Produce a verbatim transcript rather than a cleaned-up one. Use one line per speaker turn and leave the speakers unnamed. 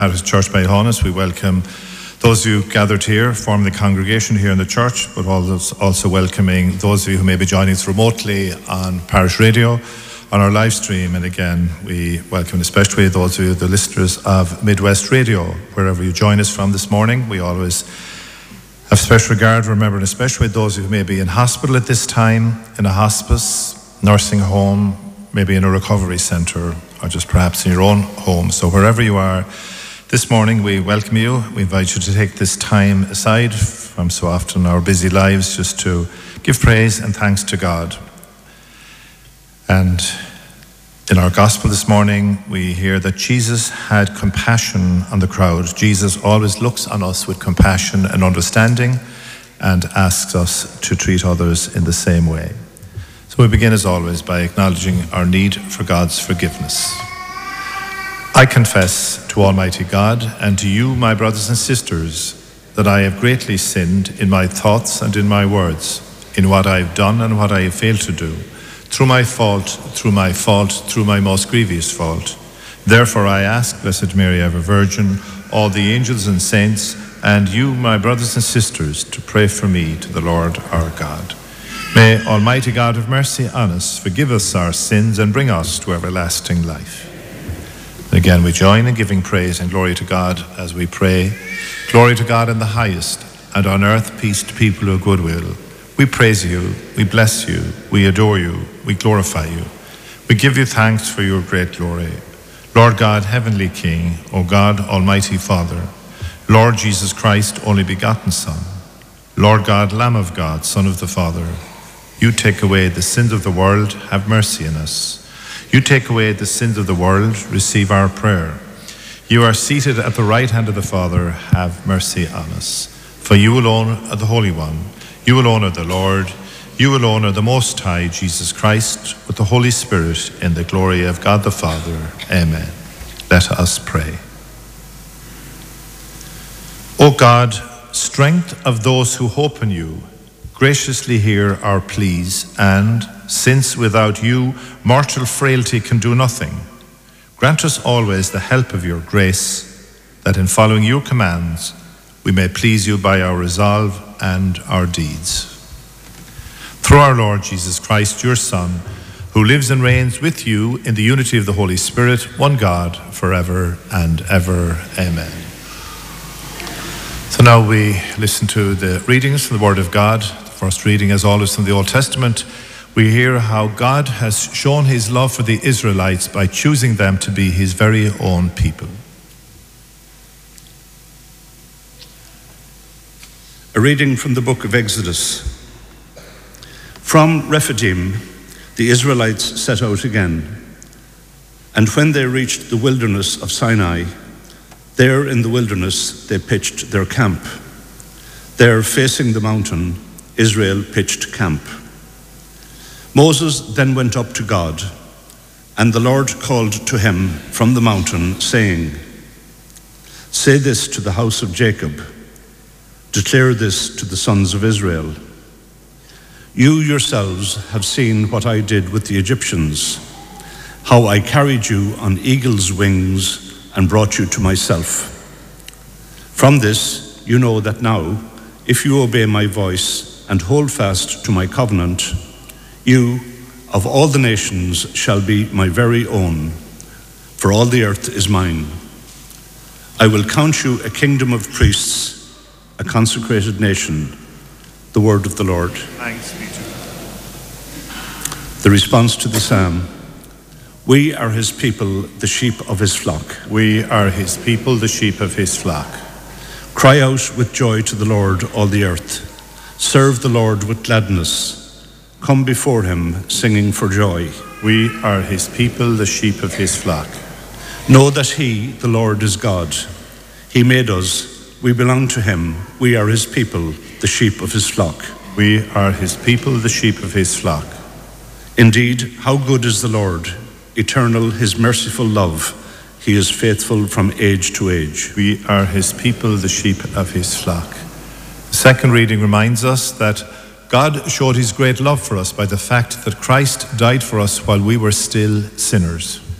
At Church by Honest, we welcome those of you gathered here, forming the congregation here in the church, but also welcoming those of you who may be joining us remotely on parish radio, on our live stream. And again, we welcome especially those of you, the listeners of Midwest Radio, wherever you join us from this morning. We always have special regard, remembering especially those of you who may be in hospital at this time, in a hospice, nursing home, maybe in a recovery centre, or just perhaps in your own home. So wherever you are, this morning we welcome you. We invite you to take this time aside from so often our busy lives just to give praise and thanks to God. And in our gospel this morning, we hear that Jesus had compassion on the crowd. Jesus always looks on us with compassion and understanding and asks us to treat others in the same way. So we begin as always by acknowledging our need for God's forgiveness. I confess to Almighty God and to you, my brothers and sisters, that I have greatly sinned in my thoughts and in my words, in what I have done and what I have failed to do, through my fault, through my fault, through my most grievous fault. Therefore I ask, Blessed Mary, ever Virgin, all the angels and saints, and you, my brothers and sisters, to pray for me to the Lord our God. May Almighty God have mercy on us, forgive us our sins, and bring us to everlasting life. Again, we join in giving praise and glory to God as we pray. Glory to God in the highest, and on earth peace to people of good will. We praise you, we bless you, we adore you, we glorify you. We give you thanks for your great glory. Lord God, heavenly King, O God, almighty Father, Lord Jesus Christ, only begotten Son, Lord God, Lamb of God, Son of the Father, you take away the sins of the world, have mercy on us. You take away the sins of the world, receive our prayer. You are seated at the right hand of the Father, have mercy on us. For you alone are the Holy One, you alone are the Lord, you alone are the Most High, Jesus Christ, with the Holy Spirit, in the glory of God the Father. Amen. Let us pray. O God, strength of those who hope in you, graciously hear our pleas, and, since without you mortal frailty can do nothing, grant us always the help of your grace, that in following your commands we may please you by our resolve and our deeds. Through our Lord Jesus Christ, your Son, who lives and reigns with you in the unity of the Holy Spirit, one God, forever and ever. Amen. So now we listen to the readings from the Word of God. The first reading, as always, from the Old Testament. We hear how God has shown his love for the Israelites by choosing them to be his very own people.
A reading from the book of Exodus. From Rephidim, the Israelites set out again. And when they reached the wilderness of Sinai, there in the wilderness they pitched their camp. There, facing the mountain, Israel pitched camp. Moses then went up to God, and the Lord called to him from the mountain, saying, "Say this to the house of Jacob, declare this to the sons of Israel. You yourselves have seen what I did with the Egyptians, how I carried you on eagle's wings and brought you to myself. From this you know that now, if you obey my voice and hold fast to my covenant, you, of all the nations, shall be my very own, for all the earth is mine. I will count you a kingdom of priests, a consecrated nation." The word of the Lord.
Thanks be to God.
The response to the psalm: We are his people, the sheep of his flock.
We are his people, the sheep of his flock.
Cry out with joy to the Lord, all the earth. Serve the Lord with gladness. Come before him, singing for joy.
We are his people, the sheep of his flock.
Know that he, the Lord, is God. He made us. We belong to him. We are his people, the sheep of his flock.
We are his people, the sheep of his flock.
Indeed, how good is the Lord, eternal his merciful love. He is faithful from age to age.
We are his people, the sheep of his flock. The second reading reminds us that God showed his great love for us by the fact that Christ died for us while we were still sinners.